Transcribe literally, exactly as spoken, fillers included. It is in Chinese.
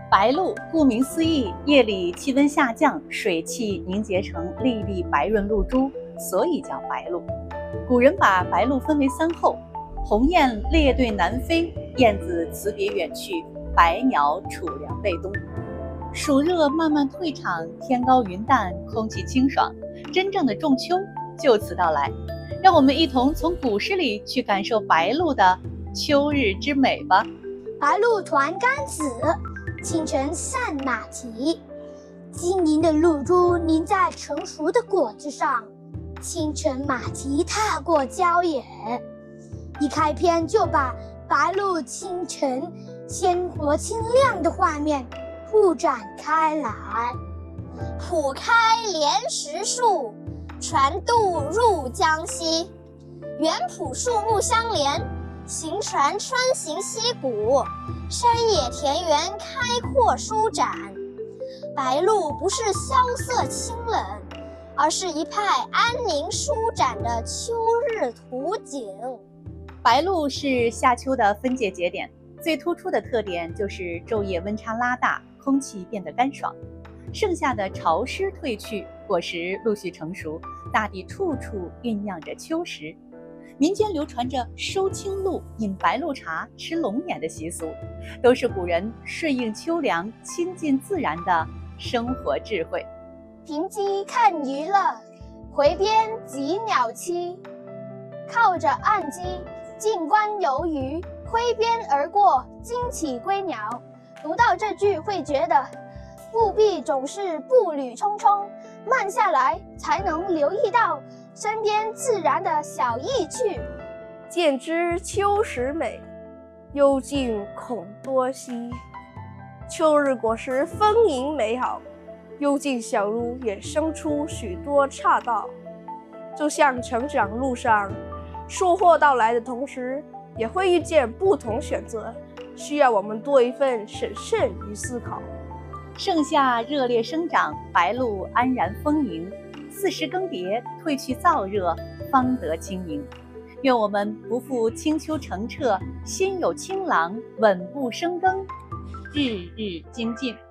白露顾名思义，夜里气温下降，水汽凝结成粒粒白润露珠，所以叫白露。古人把白露分为三候：鸿雁列队南飞，燕子辞别远去，白鸟储粮备冬。暑热慢慢退场，天高云淡，空气清爽，真正的仲秋就此到来。让我们一同从古诗里去感受白露的秋日之美吧。 白露团干子，清晨散马蹄。晶莹的露珠凝在成熟的果子上，清晨马蹄踏过郊野。一开篇就把白露清晨鲜活清亮的画面铺展开来。 浦开莲石树，船渡入江西。园圃树木相连，行船穿行溪谷，山野田园开阔舒展。白露不是萧瑟清冷，而是一派安宁舒展的秋日图景。 白露是夏秋的分界节点，最突出的特点就是昼夜温差拉大，空气变得干爽。盛夏的潮湿退去，果实陆续成熟，大地处处酝酿着秋实。民间流传着收青露、饮白露茶、吃龙眼的习俗，都是古人顺应秋凉、亲近自然的生活智慧。 停机看娱乐，回边及鸟栖。靠着岸基，静观游鱼，挥鞭而过，惊起归鸟。读到这句会觉得，不必总是步履匆匆，慢下来才能留意到身边自然的小意趣。 见知秋实美，幽静恐多稀。秋日果实丰盈美好，幽静小屋也生出许多岔道。就像成长路上，收获到来的同时，也会遇见不同选择，需要我们多一份审慎与思考。 盛夏热烈生长，白露安然丰盈，四时更迭，褪去燥热，方得清盈。愿我们不负清秋澄澈，心有清朗，稳步生耕，日日精进。